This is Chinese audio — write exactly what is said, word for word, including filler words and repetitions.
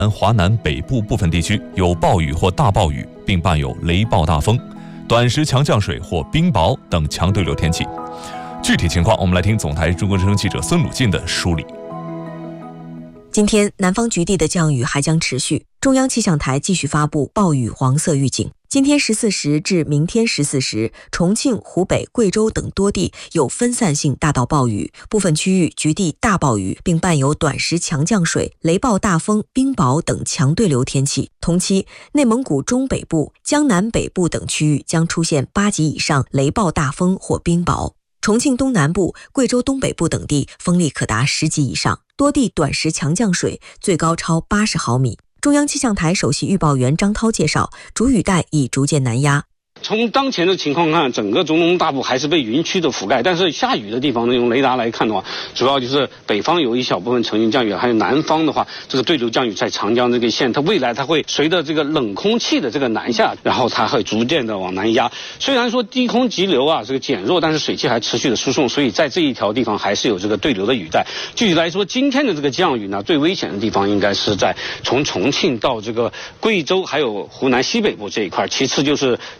华南北部部分地区有暴雨或大暴雨，并伴有雷暴大风，短时强降水或冰雹等强对流天气。具体情况，我们来听总台中国之声记者孙鲁进的梳理。 今天南方局地的降雨还将持续，中央气象台继续发布暴雨黄色预警。今天十四时至明天十四时，重庆、湖北、贵州等多地有分散性大到暴雨，部分区域局地大暴雨，并伴有短时强降水、雷暴大风、冰雹等强对流天气。同期，内蒙古中北部、江南北部等区域将出现八级以上雷暴大风或冰雹。重庆东南部、贵州东北部等地风力可达十级以上，多地短时强降水，最高超八十毫米。中央气象台首席预报员张涛介绍，主雨带已逐渐南压。 从当前的情况看，整个中东大部还是被云区的覆盖，但是下雨的地方呢，用雷达来看的话，主要就是北方有一小部分层云降雨，还有南方的话，这个对流降雨在长江这个线，它未来它会随着这个冷空气的这个南下，然后它会逐渐的往南压。虽然说低空急流啊这个减弱，但是水汽还持续的输送，所以在这一条地方还是有这个对流的雨带。具体来说，今天的这个降雨呢，最危险的地方应该是在从重庆到这个贵州还有湖南西北部这一块，其次就是